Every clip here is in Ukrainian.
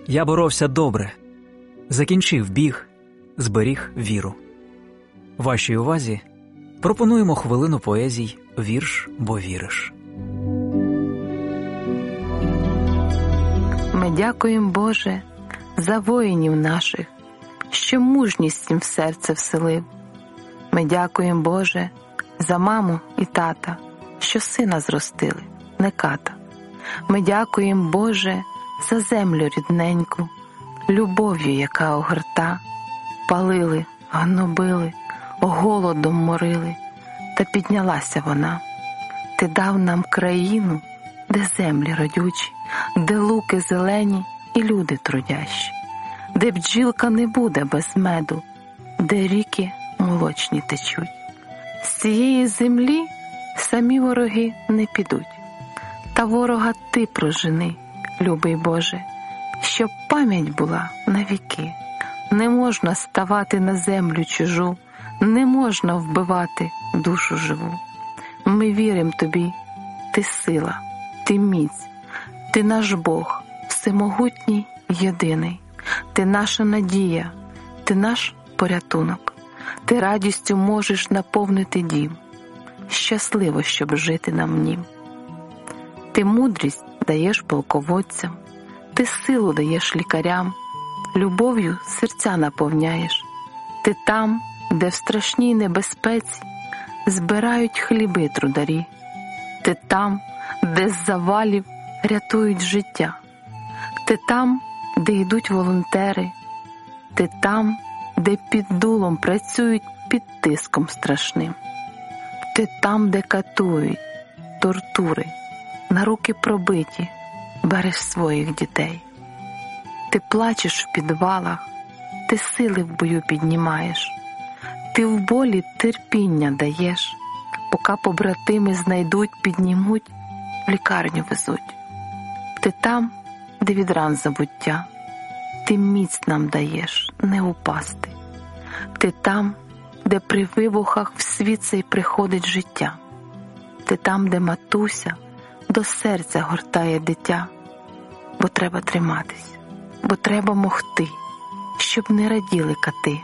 Я боровся добре, закінчив біг, зберіг віру. Вашій увазі пропонуємо хвилину поезій «Вірш, бо віриш». Ми дякуємо, Боже, за воїнів наших, що мужність їм в серце вселив. Ми дякуємо, Боже, за маму і тата, що сина зростили, не ката. Ми дякуємо, Боже, за землю рідненьку, любов'ю, яка огорта. Палили, гнобили, голодом морили, та піднялася вона. Ти дав нам країну, де землі родючі, де луки зелені і люди трудящі, де бджілка не буде без меду, де ріки молочні течуть. З цієї землі самі вороги не підуть, та ворога ти прожени, любий Боже, щоб пам'ять була навіки. Не можна ставати на землю чужу, не можна вбивати душу живу. Ми віримо Тобі, Ти сила, Ти міць, Ти наш Бог, всемогутній, єдиний. Ти наша надія, Ти наш порятунок. Ти радістю можеш наповнити дім. Щасливо, щоб жити нам в нім. Ти мудрість даєш полководцям, Ти силу даєш лікарям, любов'ю серця наповняєш. Ти там, де в страшній небезпеці збирають хліби трударі. Ти там, де з завалів рятують життя. Ти там, де йдуть волонтери. Ти там, де під дулом працюють під тиском страшним. Ти там, де катують, тортури, на руки пробиті, береш своїх дітей. Ти плачеш в підвалах, ти сили в бою піднімаєш. Ти в болі терпіння даєш, поки побратими знайдуть, піднімуть, в лікарню везуть. Ти там, де від ран забуття, ти міць нам даєш не упасти. Ти там, де при вибухах в світ цей приходить життя. Ти там, де матуся до серця гортає дитя. Бо треба триматись, бо треба могти, щоб не раділи кати.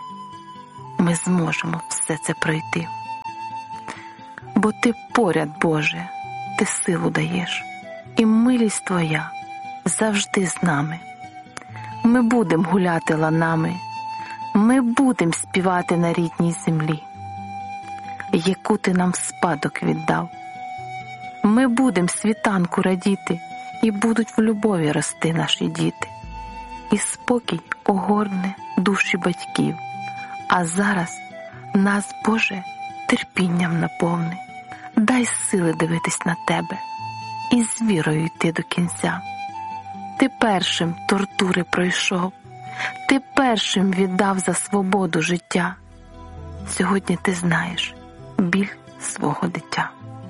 Ми зможемо все це пройти. Бо Ти поряд, Боже, Ти силу даєш, і милість Твоя завжди з нами. Ми будем гуляти ланами, ми будем співати на рідній землі, яку Ти нам в спадок віддав. Ми будем світанку радіти, і будуть в любові рости наші діти. І спокій огорне душі батьків. А зараз нас, Боже, терпінням наповни. Дай сили дивитись на Тебе і з вірою йти до кінця. Ти першим тортури пройшов, Ти першим віддав за свободу життя. Сьогодні Ти знаєш біль свого дитя.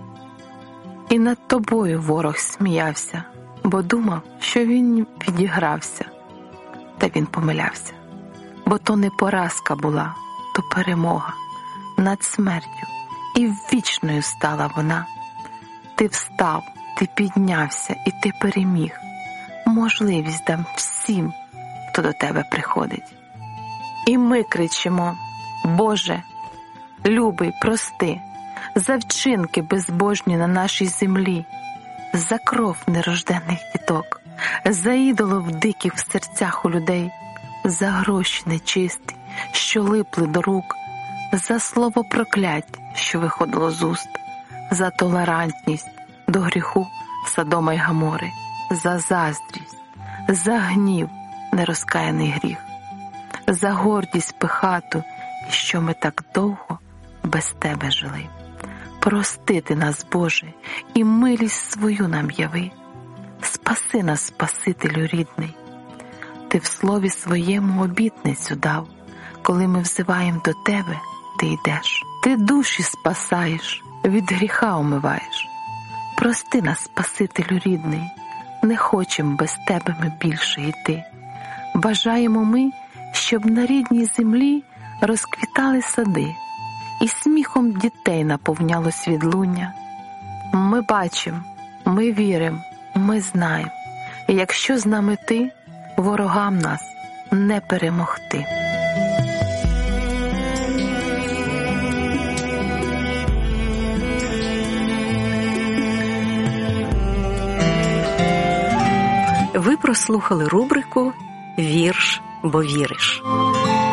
І над Тобою ворог сміявся, бо думав, що він відігрався. Та він помилявся, бо то не поразка була, то перемога над смертю, і вічною стала вона. Ти встав, ти піднявся і ти переміг. Можливість дам всім, хто до тебе приходить. І ми кричимо: Боже, любий, прости, за вчинки безбожні на нашій землі, за кров нерождених діток, за ідолів диких в серцях у людей, за гроші нечисті, що липли до рук, за слово проклять, що виходило з уст, за толерантність до гріху Содома й Гомори, за заздрість, за гнів, нерозкаяний гріх, за гордість пихату, і що ми так довго без Тебе жили. Простити нас, Боже, і милість свою нам яви. Спаси нас, Спасителю рідний. Ти в слові своєму обітницю дав. Коли ми взиваємо до Тебе, Ти йдеш. Ти душі спасаєш, від гріха омиваєш. Прости нас, Спасителю рідний, не хочемо без Тебе ми більше йти. Бажаємо ми, щоб на рідній землі розквітали сади, і сміхом дітей наповнялось відлуння. Ми бачимо, ми віримо, ми знаємо, якщо з нами Ти, ворогам нас не перемогти. Ви прослухали рубрику «Вірш, бо віриш».